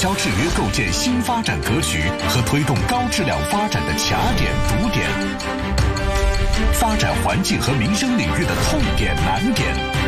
焦制约构建新发展格局和推动高质量发展的卡点、堵点，发展环境和民生领域的痛点、难点，